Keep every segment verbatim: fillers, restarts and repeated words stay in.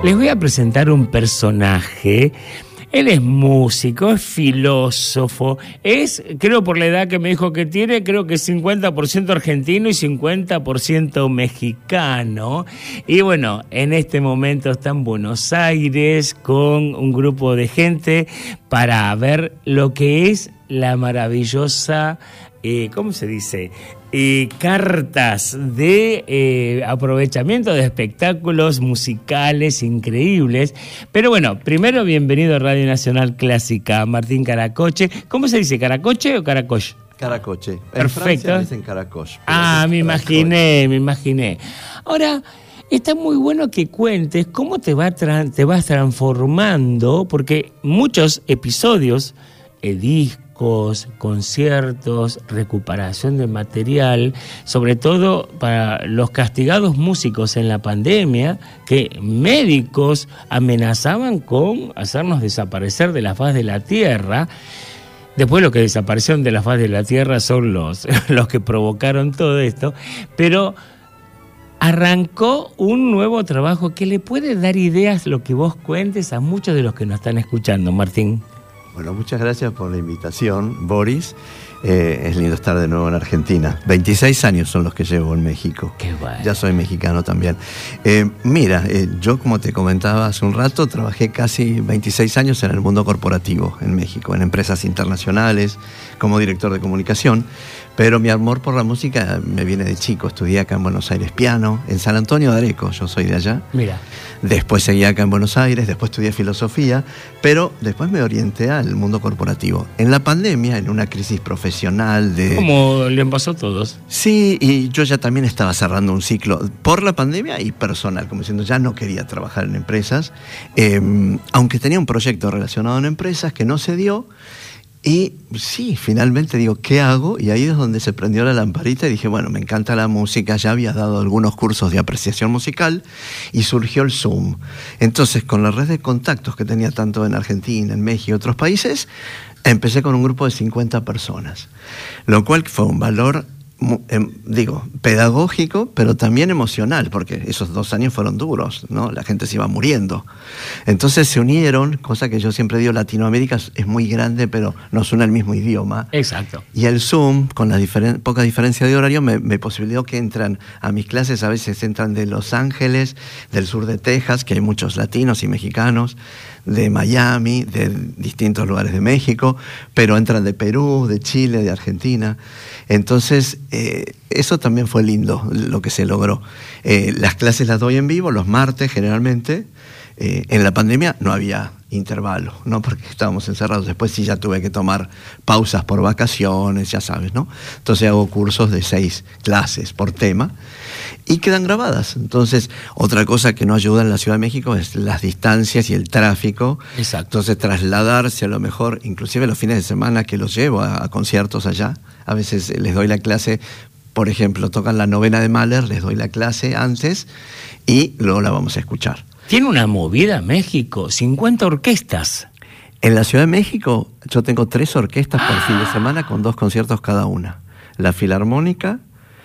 Les voy a presentar un personaje. Él es músico, es filósofo, es, creo por la edad que me dijo que tiene, creo que cincuenta por ciento argentino y cincuenta por ciento mexicano. Y bueno, en este momento está en Buenos Aires con un grupo de gente para ver lo que es la maravillosa, eh, ¿cómo se dice?, Eh, cartas de eh, aprovechamiento de espectáculos musicales increíbles. Pero bueno, primero bienvenido a Radio Nacional Clásica, Martín Caracoche. ¿Cómo se dice, Caracoche o Caracoche? Caracoche. Perfecto. En dicen Caracoche. Ah, me imaginé, me imaginé. Ahora, está muy bueno que cuentes cómo te, va tra- te vas transformando, porque muchos episodios, eh, discos, conciertos, recuperación de material, sobre todo para los castigados músicos en la pandemia, que médicos amenazaban con hacernos desaparecer de la faz de la tierra. Después los que desaparecieron de la faz de la tierra son los, los que provocaron todo esto, pero arrancó un nuevo trabajo que le puede dar ideas, lo que vos cuentes, a muchos de los que nos están escuchando, Martín. Bueno, muchas gracias por la invitación, Boris. Eh, es lindo estar de nuevo en Argentina. veintiséis años son los que llevo en México. Qué bueno. Ya soy mexicano también. Eh, mira, eh, yo como te comentaba hace un rato, trabajé casi veintiséis años en el mundo corporativo en México, en empresas internacionales, como director de comunicación. Pero mi amor por la música me viene de chico. Estudié acá en Buenos Aires piano, en San Antonio de Areco, yo soy de allá. Mira. Después seguí acá en Buenos Aires, después estudié filosofía, pero después me orienté al mundo corporativo. En la pandemia, en una crisis profesional de... Como le pasó a todos. Sí, y yo ya también estaba cerrando un ciclo por la pandemia y personal, como diciendo, ya no quería trabajar en empresas, eh, aunque tenía un proyecto relacionado en empresas que no se dio. Y sí, finalmente digo, ¿qué hago? Y ahí es donde se prendió la lamparita y dije, bueno, me encanta la música, ya había dado algunos cursos de apreciación musical y surgió el Zoom. Entonces, con la red de contactos que tenía tanto en Argentina, en México y otros países, empecé con un grupo de cincuenta personas, lo cual fue un valor, digo, pedagógico, pero también emocional, porque esos dos años fueron duros, ¿no? La gente se iba muriendo. Entonces se unieron, cosa que yo siempre digo, Latinoamérica es muy grande, pero nos une el mismo idioma. Exacto. Y el Zoom, con la diferen- poca diferencia de horario, me, me posibilitó que entran a mis clases, a veces entran de Los Ángeles, del sur de Texas, que hay muchos latinos y mexicanos, de Miami, de distintos lugares de México, pero entran de Perú, de Chile, de Argentina. Entonces, eh, eso también fue lindo, lo que se logró. Eh, las clases las doy en vivo, los martes generalmente. Eh, en la pandemia no había intervalo, ¿no? Porque estábamos encerrados. Después sí ya tuve que tomar pausas por vacaciones, ya sabes, ¿no? Entonces hago cursos de seis clases por tema y quedan grabadas. Entonces, otra cosa que no ayuda en la Ciudad de México es las distancias y el tráfico. Exacto. Entonces, trasladarse a lo mejor, inclusive los fines de semana que los llevo a, a conciertos allá, a veces les doy la clase. Por ejemplo, tocan la novena de Mahler, les doy la clase antes y luego la vamos a escuchar. Tiene una movida México, cincuenta orquestas. En la Ciudad de México yo tengo tres orquestas por fin de semana con dos conciertos cada una. La Filarmónica,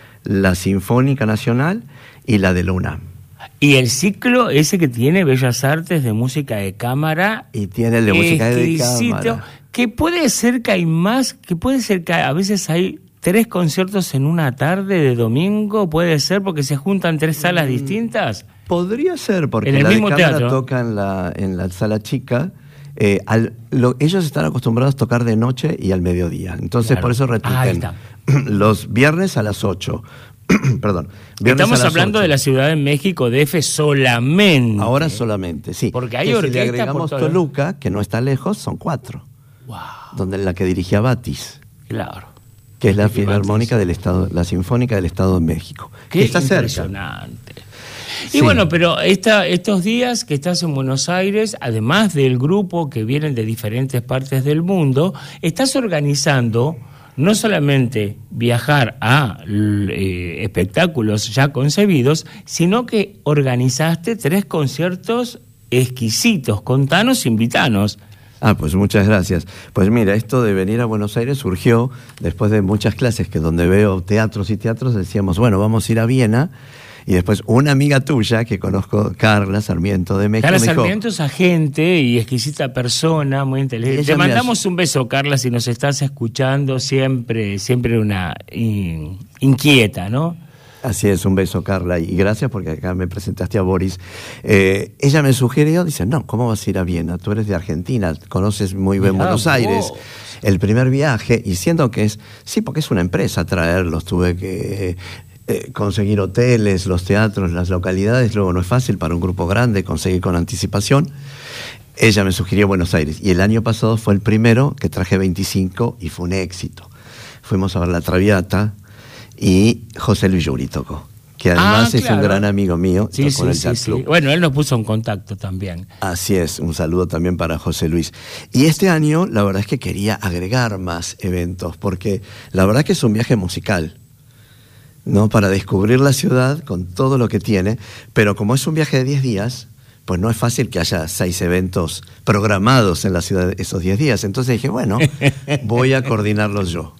la Sinfónica Nacional y la de la UNAM. Y el ciclo ese que tiene Bellas Artes de música de cámara. Y tiene el de música de exquisito, cámara. Que puede ser que hay más, que puede ser que a veces hay tres conciertos en una tarde de domingo, puede ser porque se juntan tres salas mm. distintas. Podría ser, porque en el la mismo de cámara teatro toca en la, en la sala chica. Eh, al, lo, ellos están acostumbrados a tocar de noche y al mediodía. Entonces, claro, por eso repiten. Ah, los viernes a las ocho. Perdón. Estamos hablando ocho. De la Ciudad de México, D F solamente. Ahora solamente, sí. Porque hay que orquesta. Si le agregamos por Toluca, que no está lejos, son cuatro. Wow. Donde la que dirigía Batis. Claro. Que es la Filarmónica del Estado, la Sinfónica del Estado de México. Qué está impresionante. Cerca. Y sí. bueno, pero esta, estos días que estás en Buenos Aires, además del grupo que vienen de diferentes partes del mundo, estás organizando no solamente viajar a eh, espectáculos ya concebidos, sino que organizaste tres conciertos exquisitos. Contanos, invitanos. Ah, pues muchas gracias. Pues mira, esto de venir a Buenos Aires surgió después de muchas clases que donde veo teatros y teatros decíamos, bueno, vamos a ir a Viena Y después una amiga tuya que conozco, Carla Sarmiento de México. Carla me dijo, Sarmiento es agente y exquisita persona, muy inteligente. Te mandamos un beso, Carla, si nos estás escuchando, siempre, siempre una in, inquieta, ¿no? Así es, un beso, Carla, y gracias porque acá me presentaste a Boris. Eh, ella me sugirió, dice, no, ¿cómo vas a ir a Viena? Tú eres de Argentina, conoces muy bien Mirá Buenos vos. Aires. El primer viaje, y siendo que es, sí, porque es una empresa traerlos, tuve que eh, conseguir hoteles, los teatros, las localidades, luego no es fácil para un grupo grande conseguir con anticipación. Ella me sugirió Buenos Aires, y el año pasado fue el primero que traje veinticinco y fue un éxito. Fuimos a ver La Traviata, y José Luis Yuri tocó, que además Ah, es claro. un gran amigo mío. Sí, tocó en sí, el sí, Jazz Club. sí. Bueno, él nos puso en contacto también. Así es, un saludo también para José Luis. Y este año, la verdad es que quería agregar más eventos, porque la verdad que es un viaje musical, ¿no? Para descubrir la ciudad con todo lo que tiene, pero como es un viaje de diez días, pues no es fácil que haya seis eventos programados en la ciudad esos diez días. Entonces dije, bueno, voy a coordinarlos yo.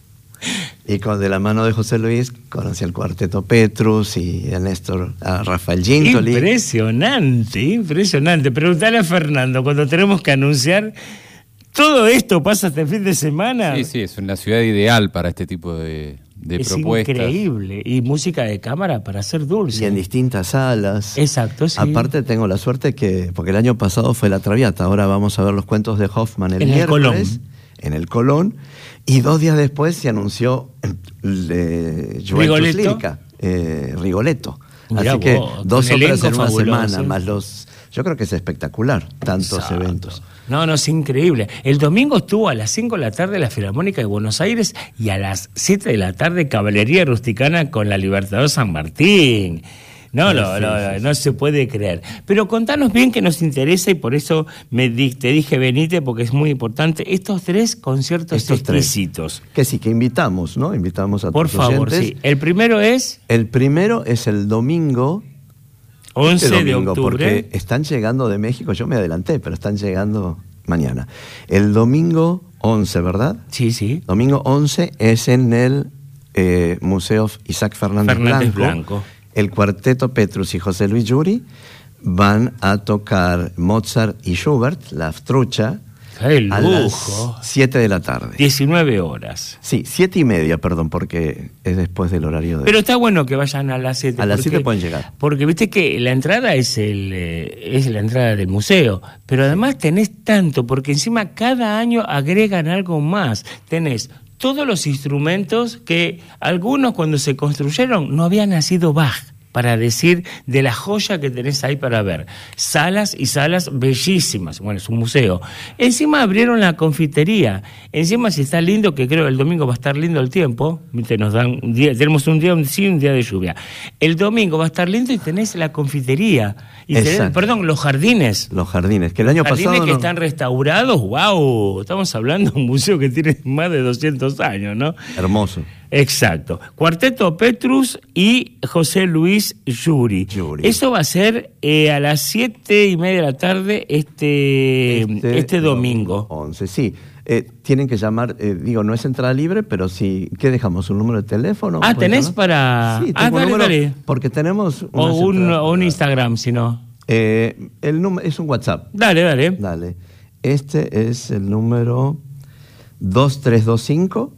Y con de la mano de José Luis conocí al Cuarteto Petrus y a Néstor, a Rafael Gintoli. Impresionante, impresionante. Preguntale a Fernando, cuando tenemos que anunciar, ¿todo esto pasa este fin de semana? Sí, sí, es una ciudad ideal para este tipo de, de es propuestas. increíble. Y música de cámara para hacer dulce. Y en distintas salas. Exacto, sí. Aparte tengo la suerte que, porque el año pasado fue La Traviata, ahora vamos a ver los cuentos de Hoffman el En el miércoles. Colón. En el Colón. Y dos días después se anunció eh, Juventus Rigoletto. Lírica, eh, Rigoletto. Mirá Así que vos, dos con óperas elenco en una fabuloso. semana, más los... Yo creo que es espectacular, tantos Exacto. eventos. No, no, es increíble. El domingo estuvo a las cinco de la tarde la Filarmónica de Buenos Aires y a las siete de la tarde Caballería Rusticana con la Libertador San Martín. No, Sí, no, sí, no, sí, sí. no se puede creer. Pero contanos bien que nos interesa y por eso me di- te dije venite porque es muy importante. Estos tres conciertos Estos tres. exquisitos. Que sí, que invitamos, ¿no? Invitamos a Por tus favor, oyentes. sí. El primero es El primero es el domingo, once este de domingo, octubre. porque están llegando de México, yo me adelanté, pero están llegando mañana. El domingo once, ¿verdad? Sí, sí. Domingo once es en el eh, Museo Isaac Fernández, Fernández Blanco. Blanco. El Cuarteto Petrus y José Luis Yuri van a tocar Mozart y Schubert, la Aftrucha, ¡Qué a lujo! las siete de la tarde. diecinueve horas. Sí, siete y media, perdón, porque es después del horario de... Pero está bueno que vayan a las siete. A las porque- siete pueden llegar. Porque viste que la entrada es el eh, es la entrada del museo, pero además tenés tanto, porque encima cada año agregan algo más. Tenés todos los instrumentos que algunos cuando se construyeron no había nacido Bach, para decir de la joya que tenés ahí para ver. Salas y salas bellísimas. Bueno, es un museo. Encima abrieron la confitería. Encima, si está lindo, que creo que el domingo va a estar lindo el tiempo, ¿viste? Nos dan un día, tenemos un día un sí, un día de lluvia. El domingo va a estar lindo y tenés la confitería. Y tenés, Exacto. perdón, los jardines. Los jardines, que el año Jardines pasado... que no- están restaurados, wow. Estamos hablando de un museo que tiene más de doscientos años, ¿no? Hermoso. Exacto. Cuarteto Petrus y José Luis Yuri. Yuri. Eso va a ser eh, a las siete y media de la tarde este, este, domingo. once, sí. Eh, tienen que llamar, eh, digo, no es entrada libre, pero sí. ¿Qué dejamos? ¿Un número de teléfono? Ah, ¿Pueden ¿tenés llamar? para...? Sí, ah, tengo un dale, número, dale. porque tenemos... O unas un, entradas o un para- Instagram, si no. Eh, el número es un WhatsApp. Dale, dale. Dale. Este es el número dos tres dos cinco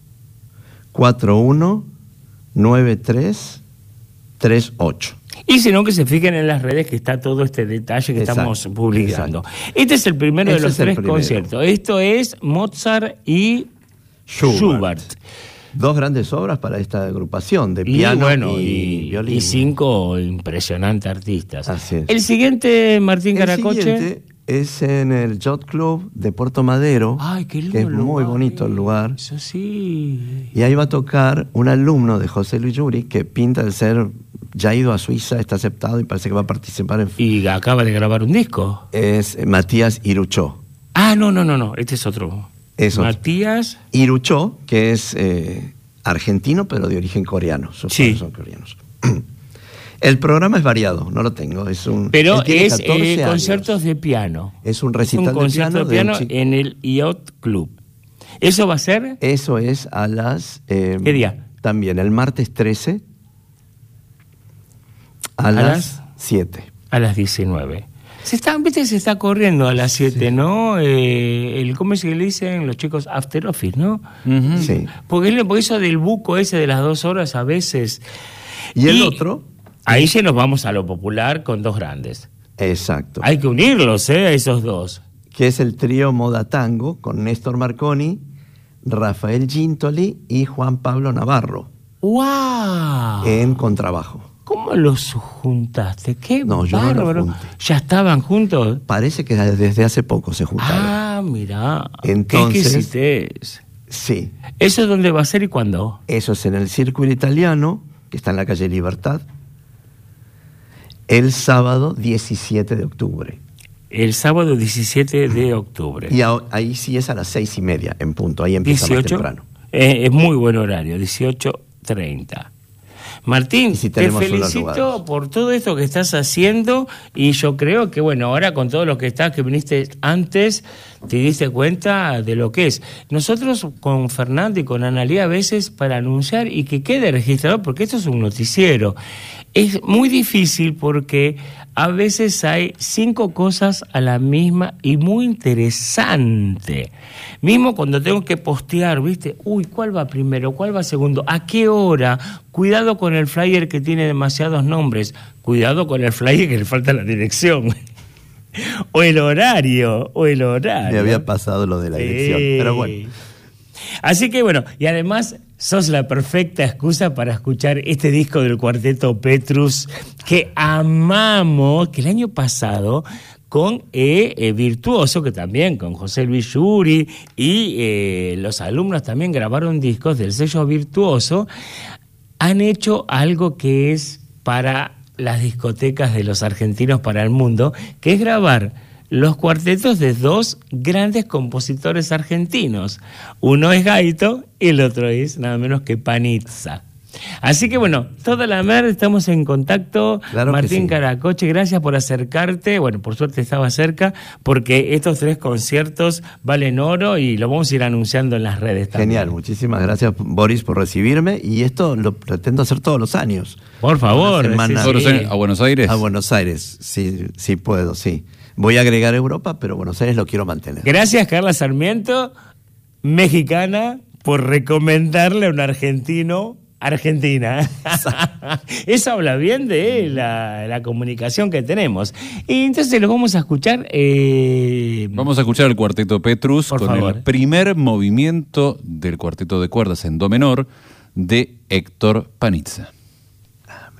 cuatro uno nueve tres tres ocho. Y si no, que se fijen en las redes que está todo este detalle que Exacto, estamos publicando. exacto. Este es el primero de Ese los es el tres primero. conciertos. Esto es Mozart y Schubert. Schubert. Dos grandes obras para esta agrupación de Y piano bueno, y, y, violín. y cinco impresionantes artistas. Así es. El siguiente, Martín El Caracoche. siguiente es en el Yacht Club de Puerto Madero, Ay, qué lindo que es muy lugar. bonito el lugar. Eso sí. Y ahí va a tocar un alumno de José Luis Yuri que pinta de ser, ya ha ido a Suiza, está aceptado y parece que va a participar en... Y acaba de grabar un disco. Es Matías Iruchó. Ah, no, no, no, no. Este es otro. Es otro. Matías. Iruchó, que es eh, argentino, pero de origen coreano. Sus Sí. padres son coreanos. El programa es variado, no lo tengo. Es un, Pero él tiene es catorce eh, años. conciertos de piano. Es un Un recital de concierto piano. de piano de un chi- en el Yacht Club. ¿Eso va a ser? Eso es a las... eh, ¿Qué día? También, el martes trece. A, a las siete. A las diecinueve. Se está, viste, se está corriendo a las siete, sí. ¿no? Eh, el, ¿Cómo es que le dicen los chicos? After Office, ¿no? Uh-huh. Sí. Porque, porque eso del buco ese de las dos horas a veces... Y el y otro... Ahí ya nos vamos a lo popular con dos grandes. Exacto. Hay que unirlos, ¿eh? A esos dos. Que es el trío Moda Tango con Néstor Marconi, Rafael Gintoli y Juan Pablo Navarro. ¡Wow! En contrabajo. ¿Cómo los juntaste? ¡Qué no, yo bárbaro! No los junté. ¿Ya estaban juntos? Parece que desde hace poco se juntaron. Ah, mirá. Entonces, ¿Qué exquisitez? Sí. ¿Eso dónde va a ser y cuándo? Eso es en el Círculo Italiano, que está en la calle Libertad, el sábado diecisiete de octubre. El sábado diecisiete de octubre. Y ahí sí es a las seis y media, en punto. Ahí empieza dieciocho, más temprano. Eh, es muy buen horario, dieciocho treinta. Martín, si te felicito por todo esto que estás haciendo y yo creo que, bueno, ahora con todo lo que estás, que viniste antes, te diste cuenta de lo que es. Nosotros con Fernando y con Analía a veces para anunciar y que quede registrado, porque esto es un noticiero, es muy difícil porque a veces hay cinco cosas a la misma y muy interesante. Mismo cuando tengo que postear, ¿viste? Uy, ¿cuál va primero? ¿Cuál va segundo? ¿A qué hora? Cuidado con el flyer que tiene demasiados nombres. Cuidado con el flyer que le falta la dirección. O el horario, o el horario. Me había pasado lo de la dirección, sí. Pero bueno. Así que bueno, y además sos la perfecta excusa para escuchar este disco del Cuarteto Petrus que amamos, que el año pasado con eh, eh, Virtuoso, que también con José Luis Yuri y eh, los alumnos también grabaron discos del sello Virtuoso, han hecho algo que es para las discotecas de los argentinos para el mundo, que es grabar los cuartetos de dos grandes compositores argentinos. Uno es Gaito y el otro es nada menos que Panizza. Así que bueno, toda la mer estamos en contacto. Claro, Martín sí. Caracoche, gracias por acercarte. Bueno, por suerte estaba cerca, porque estos tres conciertos valen oro y lo vamos a ir anunciando en las redes también. Genial, muchísimas gracias, Boris, por recibirme. Y esto lo pretendo hacer todos los años. Por favor. Semana, sí, sí. ¿A Buenos Aires? A Buenos Aires, sí, sí puedo, sí. Voy a agregar Europa, pero Buenos Aires lo quiero mantener. Gracias, Carla Sarmiento, mexicana, por recomendarle a un argentino Argentina. Eso habla bien de la, la comunicación que tenemos. Y entonces lo vamos a escuchar. Eh... Vamos a escuchar el Cuarteto Petrus Por con favor. el primer movimiento del cuarteto de cuerdas en do menor de Héctor Panizza.